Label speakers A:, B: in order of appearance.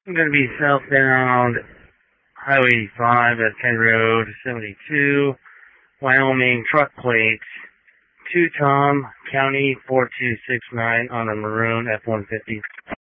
A: I'm going to be southbound Highway 85 at County Road 72, Wyoming, truck plate 2 Tom, County 4269 on a maroon F-150.